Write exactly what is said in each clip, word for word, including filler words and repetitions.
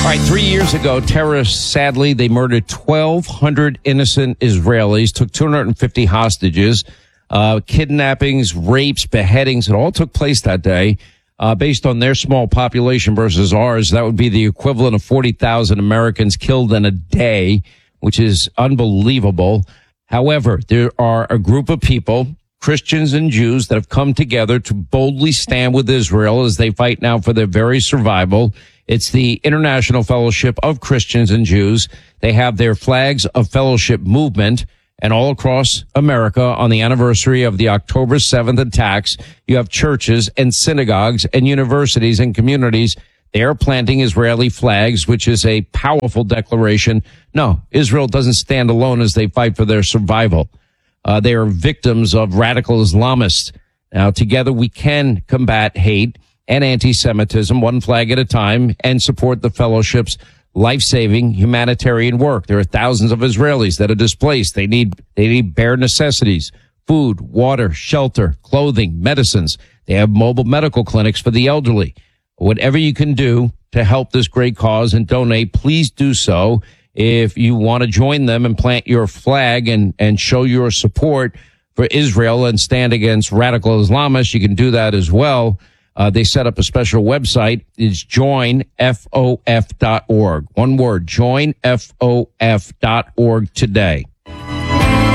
All right, three years ago, terrorists, sadly, they murdered twelve hundred innocent Israelis, took two hundred fifty hostages, uh, kidnappings, rapes, beheadings. It all took place that day. Uh, based on their small population versus ours, that would be the equivalent of forty thousand Americans killed in a day, which is unbelievable. However, there are a group of people, Christians and Jews, that have come together to boldly stand with Israel as they fight now for their very survival. It's the International Fellowship of Christians and Jews. They have their flags of fellowship movement, and all across America on the anniversary of the October seventh attacks, you have churches and synagogues and universities and communities. They are planting Israeli flags, which is a powerful declaration. No, Israel doesn't stand alone as they fight for their survival. Uh, they are victims of radical Islamists. Now, together we can combat hate and anti-Semitism, one flag at a time, and support the fellowship's life-saving humanitarian work. There are thousands of Israelis that are displaced. They need, they need bare necessities, food, water, shelter, clothing, medicines. They have mobile medical clinics for the elderly. Whatever you can do to help this great cause and donate, please do so. If you want to join them and plant your flag and, and show your support for Israel and stand against radical Islamists, you can do that as well. Uh, they set up a special website. It's join f o f dot org. One word, join f o f dot org today.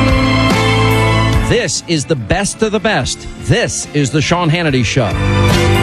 This is the best of the best. This is the Sean Hannity Show.